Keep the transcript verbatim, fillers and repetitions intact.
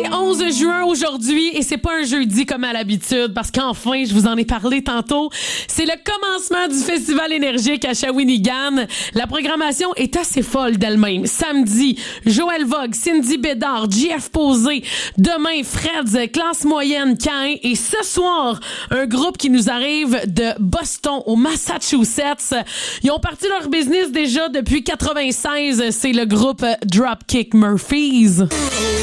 onze juin aujourd'hui et c'est pas un jeudi comme à l'habitude parce qu'enfin, je vous en ai parlé tantôt, c'est le commencement du Festival énergique à Shawinigan. La programmation est assez folle d'elle-même. Samedi, Joël Vogue, Cindy Bédard, J F Posé. Demain, Freds, Classe Moyenne, Cain. Et ce soir, un groupe qui nous arrive de Boston au Massachusetts. Ils ont parti leur business déjà depuis quatre-vingt-seize. C'est le groupe Dropkick Murphys.